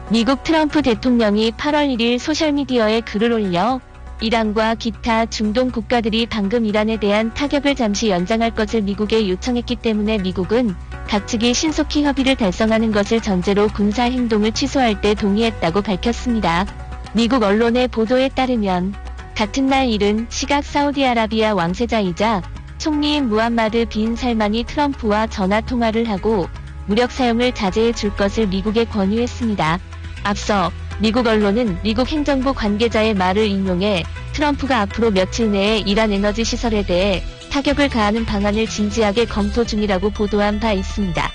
미국 트럼프 대통령이 8월 1일 소셜미디어에 글을 올려 이란과 기타 중동 국가들이 방금 이란에 대한 타격을 잠시 연장할 것을 미국에 요청했기 때문에 미국은 각 측이 신속히 협의를 달성하는 것을 전제로 군사 행동을 취소할 때 동의했다고 밝혔습니다. 미국 언론의 보도에 따르면 같은 날 이른 시각 사우디아라비아 왕세자이자 총리인 무함마드 빈 살만이 트럼프와 전화 통화를 하고 무력 사용을 자제해 줄 것을 미국에 권유했습니다. 앞서 미국 언론은 미국 행정부 관계자의 말을 인용해 트럼프가 앞으로 며칠 내에 이란 에너지 시설에 대해 타격을 가하는 방안을 진지하게 검토 중이라고 보도한 바 있습니다.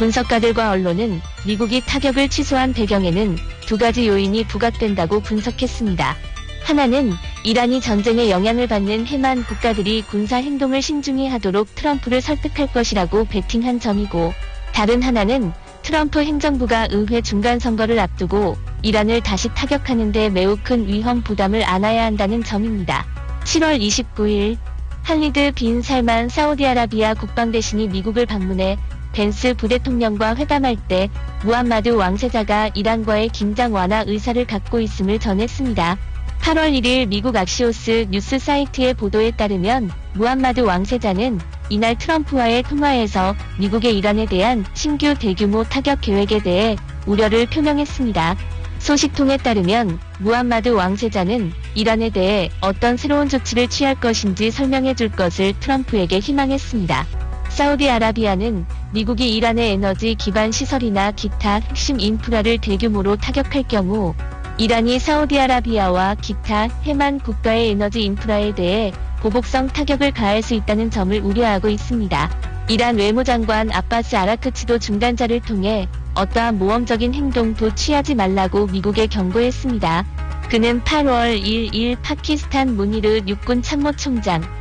분석가들과 언론은 미국이 타격을 취소한 배경에는 두 가지 요인이 부각된다고 분석했습니다. 하나는 이란이 전쟁에 영향을 받는 해만 국가들이 군사 행동을 신중히 하도록 트럼프를 설득할 것이라고 베팅한 점이고, 다른 하나는 트럼프 행정부가 의회 중간선거를 앞두고 이란을 다시 타격하는 데 매우 큰 위험 부담을 안아야 한다는 점입니다. 7월 29일 할리드 빈 살만 사우디아라비아 국방대신이 미국을 방문해 벤스 부대통령과 회담할 때 무함마드 왕세자가 이란과의 긴장 완화 의사를 갖고 있음을 전했습니다. 8월 1일 미국 악시오스 뉴스 사이트의 보도에 따르면 무함마드 왕세자는 이날 트럼프와의 통화에서 미국의 이란에 대한 신규 대규모 타격 계획에 대해 우려를 표명했습니다. 소식통에 따르면 무함마드 왕세자는 이란에 대해 어떤 새로운 조치를 취할 것인지 설명해 줄 것을 트럼프에게 희망했습니다. 사우디아라비아는 미국이 이란의 에너지 기반 시설이나 기타 핵심 인프라를 대규모로 타격할 경우 이란이 사우디아라비아와 기타 해만 국가의 에너지 인프라에 대해 보복성 타격을 가할 수 있다는 점을 우려하고 있습니다. 이란 외무장관 아바스 아라크치도 중단자를 통해 어떠한 모험적인 행동도 취하지 말라고 미국에 경고했습니다. 그는 8월 1일 파키스탄 무니르 육군 참모총장